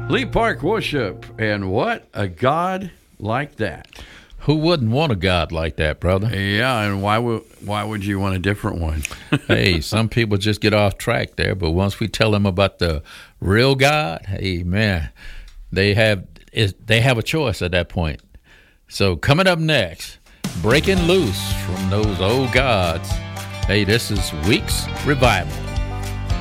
Lee Park worship, and what a God like that. Who wouldn't want a God like that, brother? Yeah, and why would you want a different one? Hey, some people just get off track there, but once we tell them about the real God, hey, man, they have a choice at that point. So coming up next, breaking loose from those old gods. Hey, this is Weeks Revival.